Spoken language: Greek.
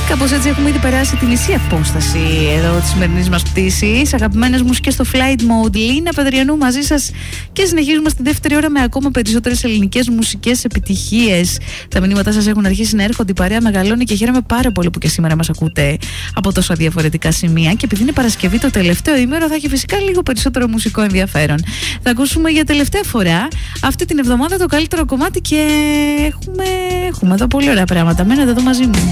Κάπως έτσι έχουμε ήδη περάσει τη μισή απόσταση εδώ της σημερινής μας πτήσης. Αγαπημένες μουσικές στο Flight Mode. Λίνα Πεδριανού μαζί σας και συνεχίζουμε στη δεύτερη ώρα με ακόμα περισσότερες ελληνικές μουσικές επιτυχίες. Τα μηνύματά σας έχουν αρχίσει να έρχονται, η παρέα μεγαλώνει και χαίρομαι πάρα πολύ που και σήμερα μας ακούτε από τόσα διαφορετικά σημεία. Και επειδή είναι Παρασκευή, το τελευταίο ημέρο θα έχει φυσικά λίγο περισσότερο μουσικό ενδιαφέρον. Θα ακούσουμε για τελευταία φορά αυτή την εβδομάδα το καλύτερο κομμάτι και έχουμε εδώ πολύ ωραία πράγματα. Μένετε εδώ μαζί μου.